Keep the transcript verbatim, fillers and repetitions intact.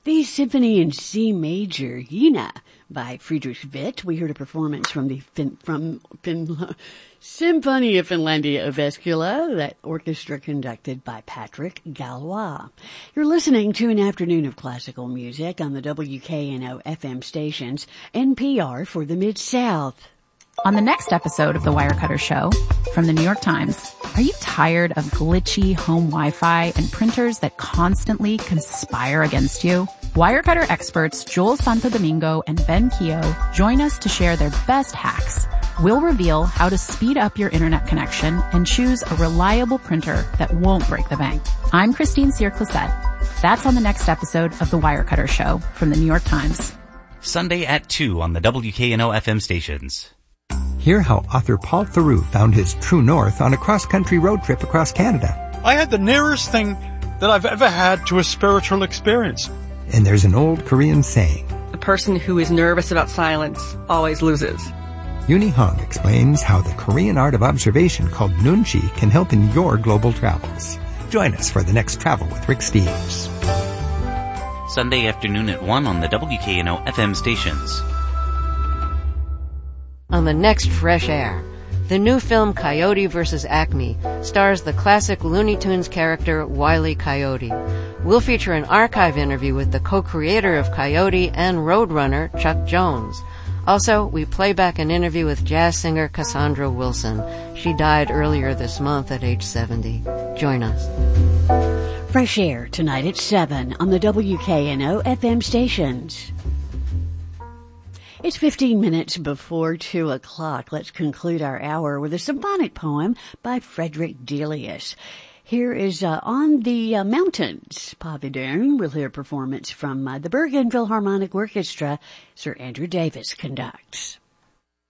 The Symphony in C Major, Jena, by Friedrich Witt. We heard a performance from the fin- from fin- Symphonia Finlandia of Veskula, that orchestra conducted by Patrick Galois. You're listening to an afternoon of classical music on the W K N O F M stations, N P R for the Mid-South. On the next episode of The Wirecutter Show, from the New York Times, are you tired of glitchy home Wi-Fi and printers that constantly conspire against you? Wirecutter experts Joel Santo Domingo and Ben Keogh join us to share their best hacks. We'll reveal how to speed up your internet connection and choose a reliable printer that won't break the bank. I'm Christine Cyr-Clisette. That's on the next episode of The Wirecutter Show from the New York Times. Sunday at two on the W K N O F M stations. Hear how author Paul Theroux found his true north on a cross-country road trip across Canada. I had the nearest thing that I've ever had to a spiritual experience. And there's an old Korean saying, the person who is nervous about silence always loses. Uni Hong explains how the Korean art of observation called Nunchi can help in your global travels. Join us for the next Travel with Rick Steves. Sunday afternoon at one on the W K N O F M stations. On the next Fresh Air, the new film Coyote versus Acme stars the classic Looney Tunes character Wile E. Coyote. We'll feature an archive interview with the co-creator of Coyote and Roadrunner, Chuck Jones. Also, we play back an interview with jazz singer Cassandra Wilson. She died earlier this month at age seventy. Join us. Fresh Air tonight at seven on the W K N O F M stations. It's fifteen minutes before two o'clock. Let's conclude our hour with a symphonic poem by Frederick Delius. Here is uh, On the uh, Mountains, Pavillon. We'll hear a performance from uh, the Bergen Philharmonic Orchestra. Sir Andrew Davis conducts.